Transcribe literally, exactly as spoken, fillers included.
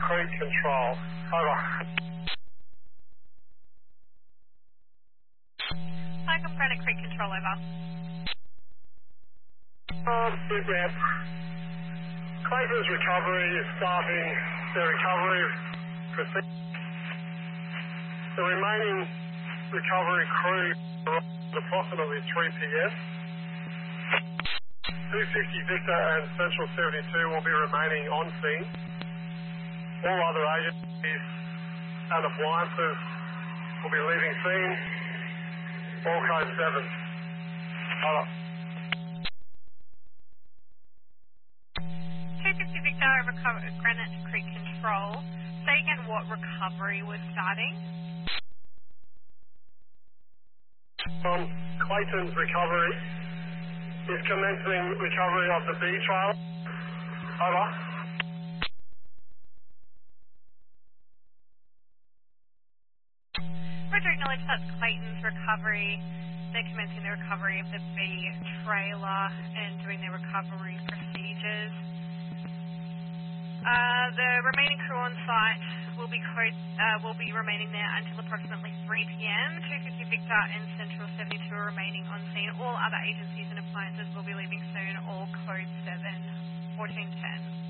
Creek Control. Over. Hi, Granite Creek Control, over. Um, Big Rep. Clayton's recovery is starting their recovery procedure. The remaining recovery crew arrived at approximately three p m two fifty Victor and Central seventy-two will be remaining on scene. All other agencies and appliances will be leaving scene. All code seven. Over. two fifty Victor over Granite Creek Control. Say again what recovery was starting. Um, Clayton's recovery is commencing recovery of the B trailer. Over. Roger, acknowledge that's Clayton's recovery. They're commencing the recovery of the B trailer and doing their recovery procedures. Uh, the remaining crew on site will be code, uh, will be remaining there until approximately three p m two fifty Victor and Central seventy-two are remaining on scene. All other agencies and appliances will be leaving soon. All code seven, fourteen ten.